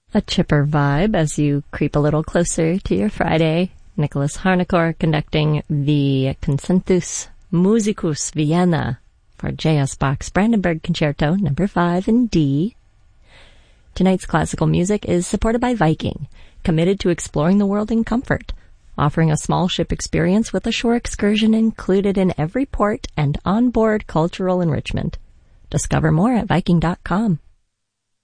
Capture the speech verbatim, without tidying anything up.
A chipper vibe as you creep a little closer to your Friday. Nicholas Harnoncourt conducting the Concentus Musicus Vienna for J S Bach's Brandenburg Concerto number five in D. Tonight's classical music is supported by Viking, committed to exploring the world in comfort, offering a small ship experience with a shore excursion included in every port and onboard cultural enrichment. Discover more at Viking dot com.